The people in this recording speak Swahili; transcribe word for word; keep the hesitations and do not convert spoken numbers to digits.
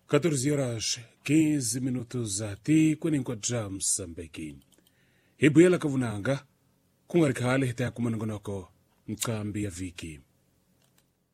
catorze horas quinze minutos ati kweni nkwatra Msambiki. Hibuela kavunanga kungarikale hita kumanangonoko mkambi ya viki.